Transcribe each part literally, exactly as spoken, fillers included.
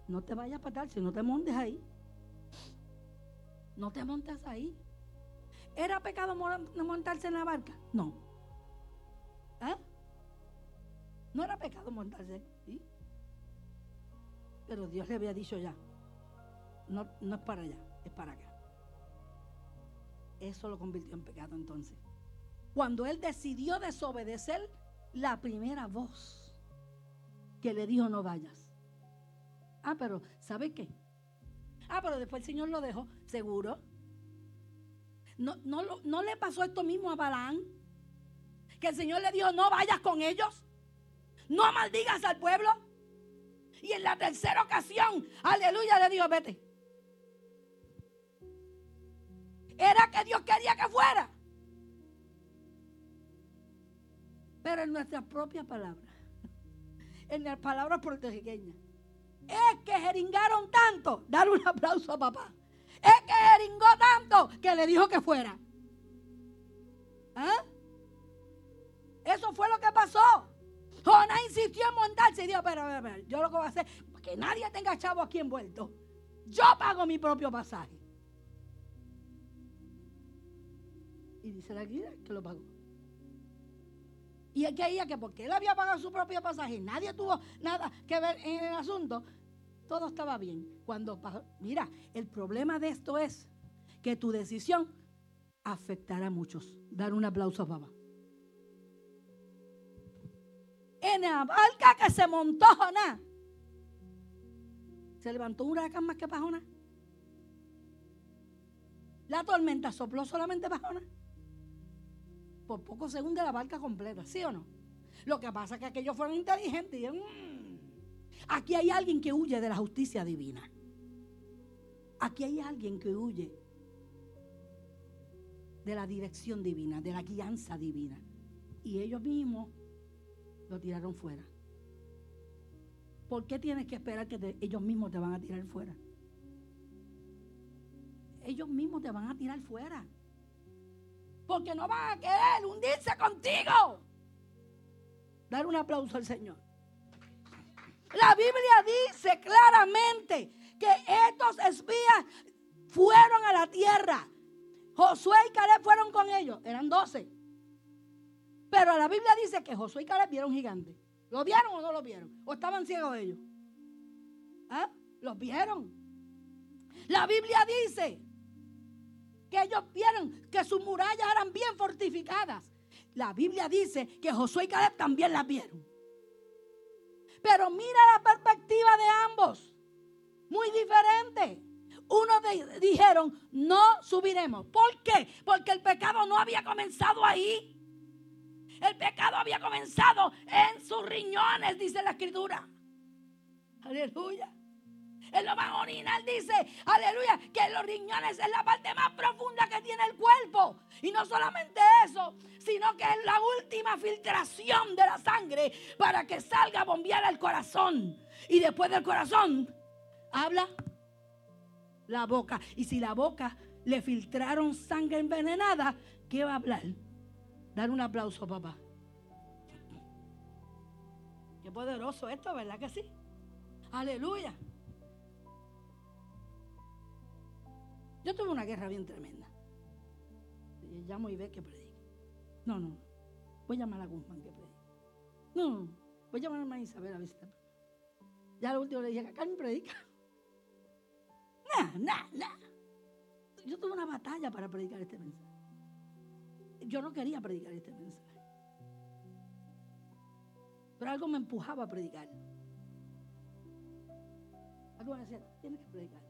no te vayas para tal, si no te montes ahí. No te montes ahí. ¿Era pecado montarse en la barca? No. ¿Ah? No era pecado montarse, ¿sí? Pero Dios le había dicho ya, no, no es para allá, es para acá. Eso lo convirtió en pecado entonces. Cuando él decidió desobedecer la primera voz que le dijo no vayas. Ah, pero ¿sabe qué? Ah, pero después el Señor lo dejó, seguro. No, no, no le pasó esto mismo a Balaam, que el Señor le dijo no vayas con ellos, no maldigas al pueblo. Y en la tercera ocasión, aleluya, le dijo vete. Era que Dios quería que fuera. Pero en nuestras propias palabras, en las palabras puertorriqueñas, es que jeringaron tanto, dar un aplauso a papá. Es que jeringó tanto que le dijo que fuera. ¿Ah? Eso fue lo que pasó. Jonás insistió en montarse y dijo, pero, pero, pero, yo lo que voy a hacer, que nadie tenga chavo aquí envuelto. Yo pago mi propio pasaje. Y dice la Biblia que lo pagó. Y él creía que porque él había pagado su propio pasaje, nadie tuvo nada que ver en el asunto, todo estaba bien. Cuando, mira, el problema de esto es que tu decisión afectará a muchos. Dar un aplauso a papá. En la barca que se montó Jonás, se levantó un huracán más que para Jonás. La tormenta sopló solamente para Jonás. Por poco se hunde la barca completa, ¿sí o no? Lo que pasa es que aquellos fueron inteligentes y mmm, aquí hay alguien que huye de la justicia divina. Aquí hay alguien que huye de la dirección divina, de la guianza divina. Y ellos mismos lo tiraron fuera. ¿Por qué tienes que esperar que te, ellos mismos te van a tirar fuera? Ellos mismos te van a tirar fuera. Porque no van a querer hundirse contigo. Dar un aplauso al Señor. La Biblia dice claramente que estos espías fueron a la tierra. Josué y Caleb fueron con ellos. Eran doce. Pero la Biblia dice que Josué y Caleb vieron gigantes. ¿Lo vieron o no lo vieron? ¿O estaban ciegos ellos? ¿Ah? ¿Los vieron? La Biblia dice que ellos vieron que sus murallas eran bien fortificadas. La Biblia dice que Josué y Caleb también las vieron. Pero mira la perspectiva de ambos. Muy diferente. Unos de, dijeron, no subiremos. ¿Por qué? Porque el pecado no había comenzado ahí. El pecado había comenzado en sus riñones, dice la Escritura. Aleluya. En lo más original dice, aleluya, que los riñones es la parte más profunda que tiene el cuerpo. Y no solamente eso, sino que es la última filtración de la sangre para que salga a bombear al corazón. Y después del corazón, habla la boca. Y si la boca le filtraron sangre envenenada, ¿qué va a hablar? Dar un aplauso, papá. Qué poderoso esto, ¿verdad que sí? Aleluya. Yo tuve una guerra bien tremenda. Y llamo y ve que predique. No, no. Voy a llamar a Guzmán que predique. No, no. Voy a llamar a hermana Isabel a visitar. Ya lo último le dije, acá me predica. Nah, nah, nah. Yo tuve una batalla para predicar este mensaje. Yo no quería predicar este mensaje. Pero algo me empujaba a predicarlo. Algo me decía, tienes que predicarlo.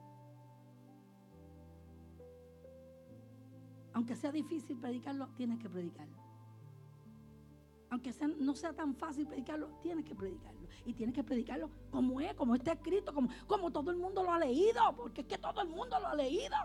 Aunque sea difícil predicarlo, tienes que predicarlo. Aunque sea, no sea tan fácil predicarlo, tienes que predicarlo. Y tienes que predicarlo como es, como está escrito, como, como todo el mundo lo ha leído. Porque es que todo el mundo lo ha leído.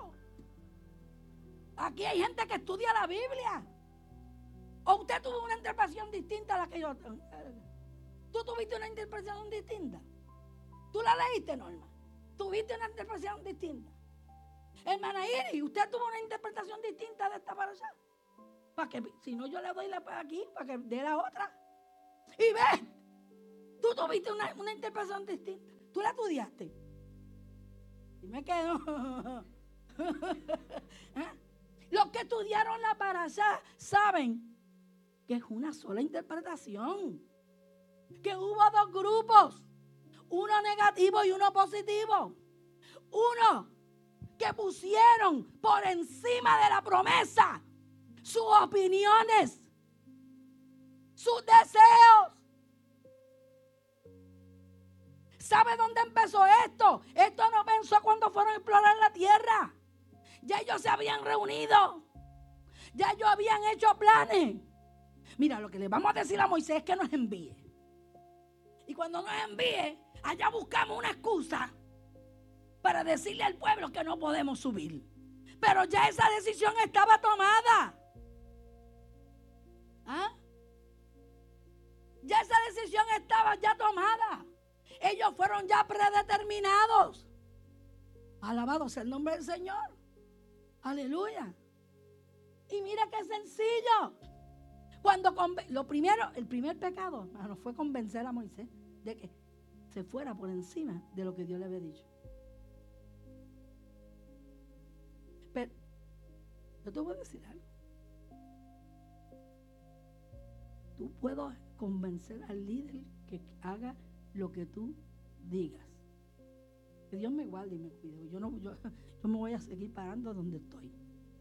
Aquí hay gente que estudia la Biblia. ¿O usted tuvo una interpretación distinta a la que yo tengo? ¿Tú tuviste una interpretación distinta? ¿Tú la leíste, Norma? ¿Tuviste una interpretación distinta? Hermana Iris, ¿usted tuvo una interpretación distinta de esta para allá? Para que, si no, yo le doy la para aquí, para que dé la otra. Y ve, tú tuviste una, una interpretación distinta. ¿Tú la estudiaste? Dime que no. ¿Eh? Los que estudiaron la parashá saben que es una sola interpretación. Que hubo dos grupos, uno negativo y uno positivo. Uno que pusieron por encima de la promesa sus opiniones, sus deseos. ¿Sabe dónde empezó esto? Esto no empezó cuando fueron a explorar la tierra. Ya ellos se habían reunido. Ya ellos habían hecho planes. Mira, lo que le vamos a decir a Moisés es que nos envíe. Y cuando nos envíe, allá buscamos una excusa para decirle al pueblo que no podemos subir. Pero ya esa decisión estaba tomada. ¿Ah? Ya esa decisión estaba ya tomada. Ellos fueron ya predeterminados. Alabado sea el nombre del Señor. Aleluya. Y mira qué sencillo. Cuando lo primero, el primer pecado, hermano, fue convencer a Moisés de que se fuera por encima de lo que Dios le había dicho. Pero yo te voy a decir algo. Tú puedes convencer al líder que haga lo que tú digas. Que Dios me guarde y me cuide. Yo no, yo, yo me voy a seguir parando donde estoy.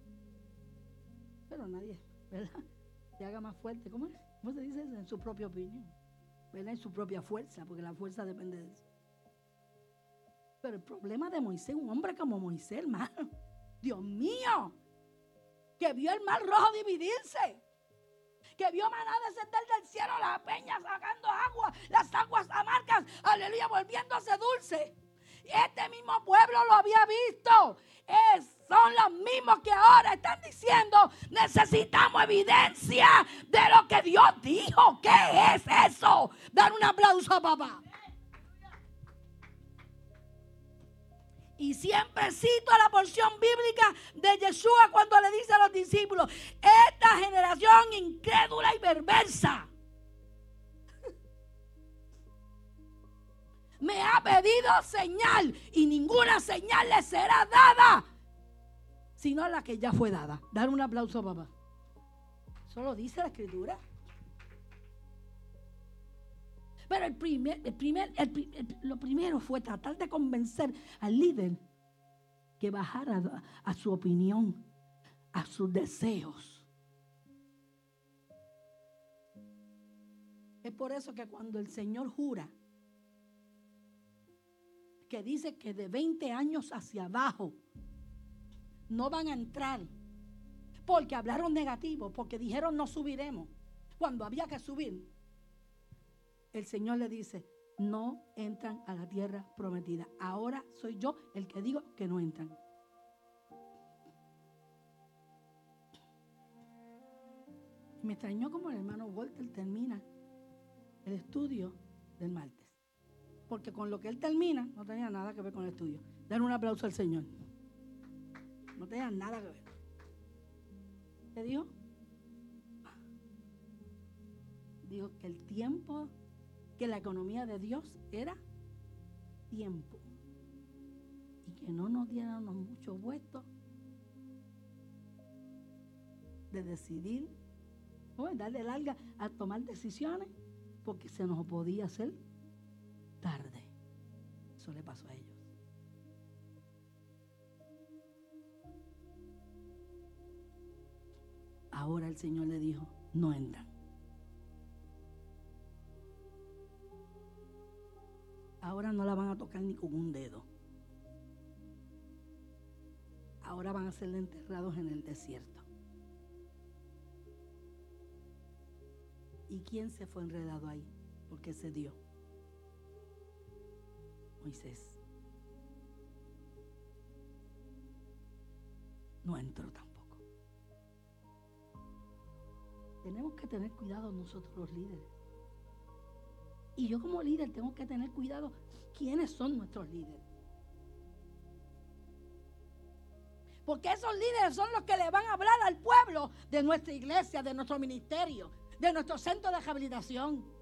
Pero nadie, ¿verdad? Se haga más fuerte. ¿Cómo, ¿Cómo se dice eso? En su propia opinión. ¿Verdad? En su propia fuerza, porque la fuerza depende de eso. Pero el problema de Moisés, un hombre como Moisés, hermano, Dios mío, que vio el mar rojo dividirse, que vio maná descender del cielo, las peñas sacando agua, las aguas amargas, aleluya, volviéndose dulce. Este mismo pueblo lo había visto. Es, son los mismos que ahora están diciendo, necesitamos evidencia de lo que Dios dijo. ¿Qué es eso? Dar un aplauso a papá. Y siempre cito la porción bíblica de Yeshua cuando le dice a los discípulos, esta generación incrédula y perversa me ha pedido señal y ninguna señal le será dada sino la que ya fue dada. Dar un aplauso a papá. Eso lo dice la escritura. Pero el primer, el primer, el, el, lo primero fue tratar de convencer al líder que bajara a, a su opinión, a sus deseos. Es por eso que cuando el Señor jura, que dice que de veinte años hacia abajo no van a entrar, porque hablaron negativo, porque dijeron no subiremos, cuando había que subir. El Señor le dice, no entran a la tierra prometida. Ahora soy yo el que digo que no entran. Y me extrañó como el hermano Walter termina el estudio del martes. Porque con lo que él termina no tenía nada que ver con el estudio. Den un aplauso al Señor. No tenía nada que ver. ¿Qué dijo? Dijo que el tiempo, que la economía de Dios era tiempo. Y que no nos diéramos mucho vuelto de decidir, o darle larga a tomar decisiones, porque se nos podía hacer tarde. Eso le pasó a ellos. Ahora el Señor le dijo, no entran. Ahora no la van a tocar ni con un dedo. Ahora van a ser enterrados en el desierto. ¿Y quién se fue enredado ahí? Porque se dio. Moisés. No entró tampoco. Tenemos que tener cuidado nosotros los líderes. Y yo como líder tengo que tener cuidado quiénes son nuestros líderes. Porque esos líderes son los que le van a hablar al pueblo de nuestra iglesia, de nuestro ministerio, de nuestro centro de rehabilitación.